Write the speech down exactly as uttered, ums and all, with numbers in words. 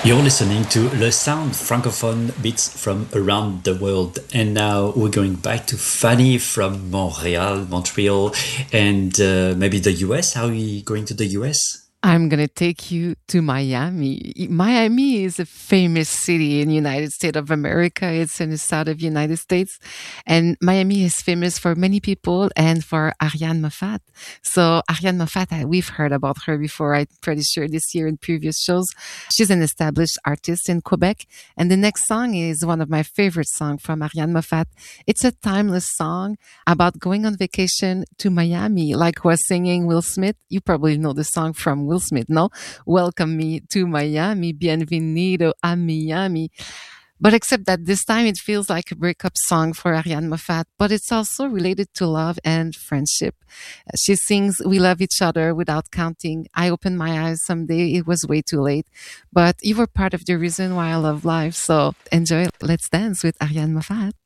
You're listening to Le Sound francophone beats from around the world. And now we're going back to Fanny from Montreal, Montreal, and uh, maybe the U S. How are you going to the U S? I'm going to take you to Miami. Miami is a famous city in the United States of America. It's in the south of the United States. And Miami is famous for many people and for Ariane Moffat. So Ariane Moffat, we've heard about her before, I'm pretty sure this year in previous shows. She's an established artist in Quebec. And the next song is one of my favorite songs from Ariane Moffat. It's a timeless song about going on vacation to Miami, like was singing Will Smith. You probably know the song from Will Smith, no? Welcome me to Miami, bienvenido a Miami. But except that this time it feels like a breakup song for Ariane Moffat, but it's also related to love and friendship. She sings, "We love each other without counting. I opened my eyes someday, it was way too late. But you were part of the reason why I love life." So enjoy. Let's dance with Ariane Moffat.